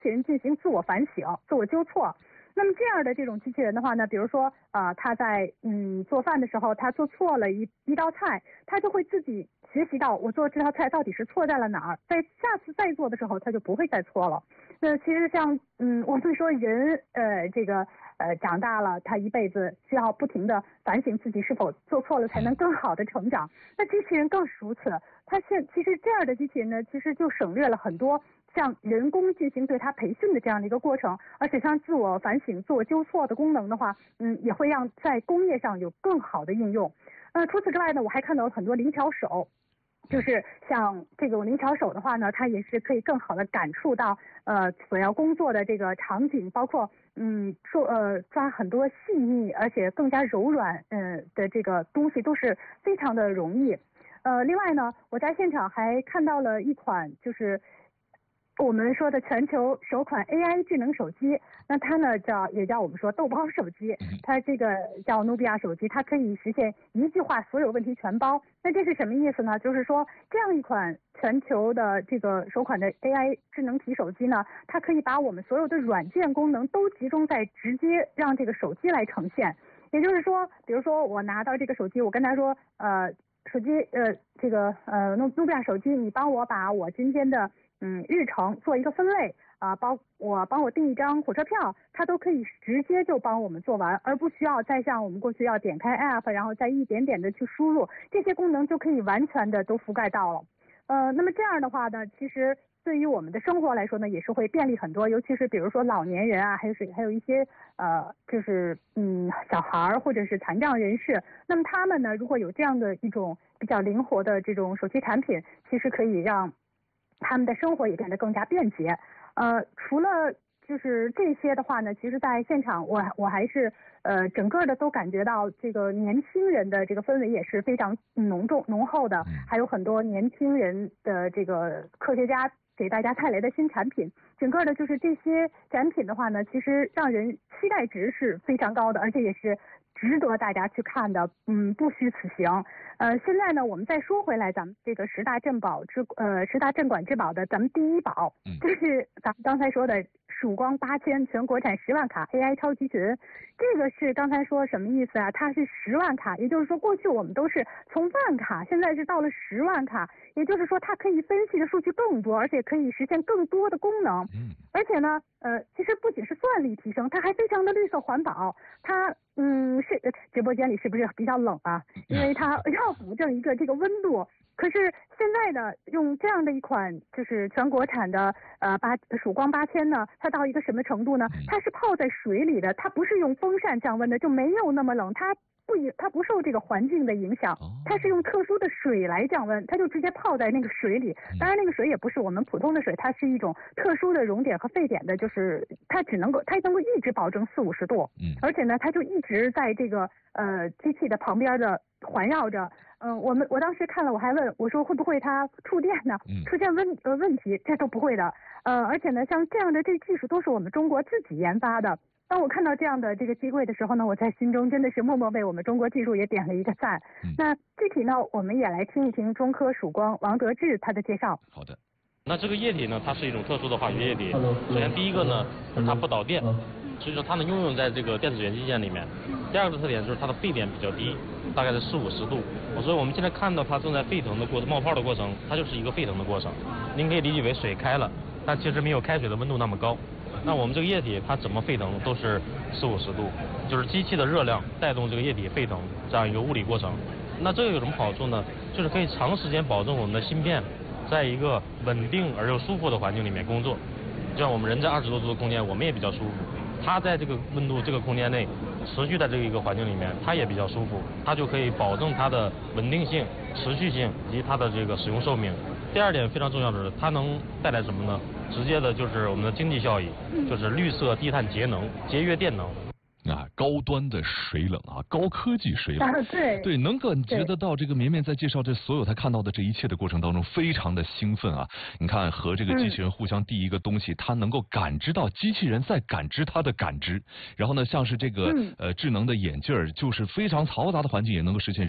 器人进行自我反省、自我纠错。那么这样的这种机器人的话呢，比如说他在做饭的时候，他做错了一道菜，他就会自己学习到我做这道菜到底是错在了哪儿，在下次再做的时候他就不会再错了。那其实像我们说人长大了，他一辈子需要不停的反省自己是否做错了，才能更好的成长。那机器人更是如此，其实这样的机器人呢，其实就省略了很多像人工进行对它培训的这样的一个过程，而且像自我反省、自我纠错的功能的话，也会让在工业上有更好的应用。除此之外呢，我还看到很多灵巧手。就是像这种灵巧手的话呢，它也是可以更好的感触到所要工作的这个场景，包括抓很多细腻而且更加柔软的这个东西都是非常的容易。另外呢，我在现场还看到了一款就是我们说的全球首款 AI 智能手机，那它呢也叫我们说豆包手机，它这个叫努比亚手机，它可以实现一句话所有问题全包。那这是什么意思呢？就是说这样一款全球的这个首款的 AI 智能体手机呢，它可以把我们所有的软件功能都集中在直接让这个手机来呈现。也就是说，比如说我拿到这个手机，我跟他说手机努比亚手机，你帮我把我今天的日程做一个分类帮我订一张火车票，它都可以直接就帮我们做完，而不需要再像我们过去要点开 app， 然后再一点点的去输入，这些功能就可以完全的都覆盖到了。那么这样的话呢，其实对于我们的生活来说呢，也是会便利很多，尤其是比如说老年人啊，还有一些就是小孩或者是残障人士，那么他们呢，如果有这样的一种比较灵活的这种手机产品，其实可以让他们的生活也变得更加便捷。除了就是这些的话呢，其实在现场我还是整个的都感觉到这个年轻人的这个氛围也是非常浓厚的，还有很多年轻人的这个科学家给大家带来的新产品，整个的就是这些展品的话呢，其实让人期待值是非常高的，而且也是值得大家去看的，不虚此行。现在呢，我们再说回来，咱们这个十大镇馆之宝的咱们第一宝，就是咱们刚才说的曙光8000全国产10万卡 AI 超级群。这个是刚才说什么意思啊？它是10万卡，也就是说过去我们都是从万卡，现在是到了10万卡，也就是说它可以分析的数据更多，而且可以实现更多的功能。而且呢，其实不仅是算力提升，它还非常的绿色环保。它是直播间里是不是比较冷啊？因为它要保证一个这个温度。可是现在呢，用这样的一款就是全国产的曙光8000呢，它到一个什么程度呢？它是泡在水里的，它不是用风扇降温的，就没有那么冷。它不受这个环境的影响，它是用特殊的水来降温，它就直接泡在那个水里。当然那个水也不是我们普通的水，它是一种特殊的熔点和沸点的，就是它能够一直保证40-50度，而且呢它就一直在这个机器的旁边的环绕着。我当时看了，我还问我说会不会它触电呢？出现问题，这都不会的。而且呢，像这样的这技术都是我们中国自己研发的。当我看到这样的这个机会的时候呢，我在心中真的是默默为我们中国技术也点了一个赞。那具体呢，我们也来听一听中科曙光王德志他的介绍。 好的。那这个液体呢，它是一种特殊的化学液体。首先第一个呢，它不导电，所以说它能应用在这个电子元器件里面。第二个特点就是它的沸点比较低，大概是40-50度。所以我们现在看到它正在沸腾的冒泡的过程，它就是一个沸腾的过程。您可以理解为水开了，但其实没有开水的温度那么高。那我们这个液体它怎么沸腾都是40-50度，就是机器的热量带动这个液体沸腾这样一个物理过程。那这个有什么好处呢？就是可以长时间保证我们的芯片在一个稳定而又舒服的环境里面工作。就像我们人在20多度的空间，我们也比较舒服。它在这个温度这个空间内持续在这一个环境里面，它也比较舒服，它就可以保证它的稳定性、持续性以及它的这个使用寿命。第二点非常重要的是，它能带来什么呢？直接的就是我们的经济效益，就是绿色低碳节能，节约电能。 高端的水冷高科技水冷，对，能感觉得到这个绵绵在介绍这所有他看到的这一切的过程当中，非常的兴奋啊！你看和这个机器人互相递一个东西，他能够感知到机器人在感知他的感知，然后呢，像是这个智能的眼镜就是非常嘈杂的环境也能够实现